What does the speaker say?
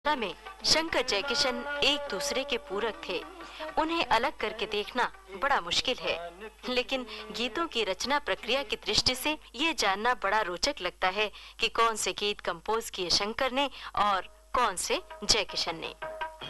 में शंकर जयकिशन एक दूसरे के पूरक थे। उन्हें अलग करके देखना बड़ा मुश्किल है, लेकिन गीतों की रचना प्रक्रिया की दृष्टि से ये जानना बड़ा रोचक लगता है कि कौन से गीत कंपोज किए शंकर ने और कौन से जयकिशन ने।